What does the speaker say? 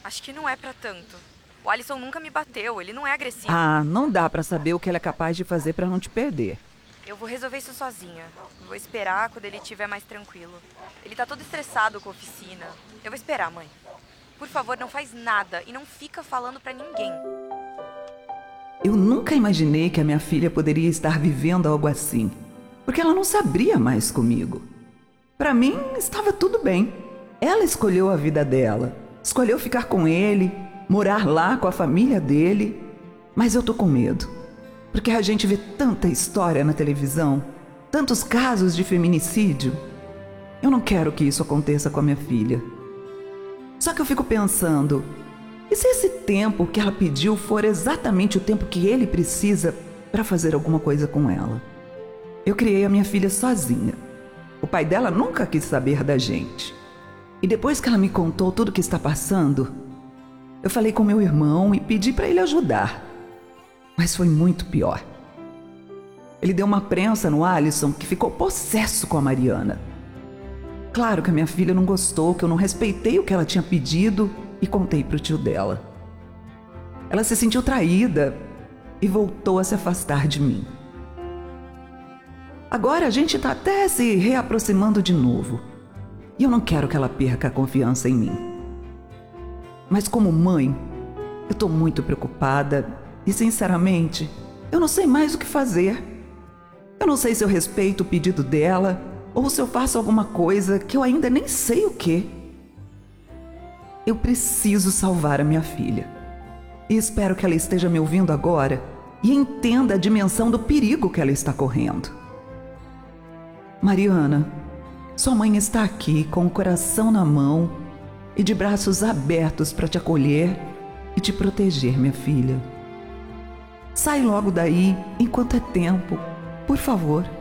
Acho que não é pra tanto. O Alisson nunca me bateu, ele não é agressivo. Ah, não dá pra saber o que ele é capaz de fazer pra não te perder. Eu vou resolver isso sozinha. Vou esperar quando ele estiver mais tranquilo. Ele tá todo estressado com a oficina. Eu vou esperar, mãe. Por favor, não faz nada e não fica falando pra ninguém. Eu nunca imaginei que a minha filha poderia estar vivendo algo assim, porque ela não se abria mais comigo. Pra mim, estava tudo bem. Ela escolheu a vida dela, escolheu ficar com ele, morar lá com a família dele. Mas eu tô com medo, porque a gente vê tanta história na televisão, tantos casos de feminicídio. Eu não quero que isso aconteça com a minha filha. Só que eu fico pensando, e se esse tempo que ela pediu for exatamente o tempo que ele precisa para fazer alguma coisa com ela? Eu criei a minha filha sozinha. O pai dela nunca quis saber da gente. E depois que ela me contou tudo o que está passando, eu falei com meu irmão e pedi para ele ajudar. Mas foi muito pior. Ele deu uma prensa no Alisson que ficou possesso com a Mariana. Claro que a minha filha não gostou, que eu não respeitei o que ela tinha pedido e contei pro tio dela. Ela se sentiu traída e voltou a se afastar de mim. Agora a gente tá até se reaproximando de novo. E eu não quero que ela perca a confiança em mim. Mas como mãe, eu tô muito preocupada e, sinceramente, eu não sei mais o que fazer. Eu não sei se eu respeito o pedido dela ou se eu faço alguma coisa que eu ainda nem sei o quê. Eu preciso salvar a minha filha. E espero que ela esteja me ouvindo agora e entenda a dimensão do perigo que ela está correndo. Mariana, sua mãe está aqui com o coração na mão e de braços abertos para te acolher e te proteger, minha filha. Sai logo daí enquanto é tempo, por favor.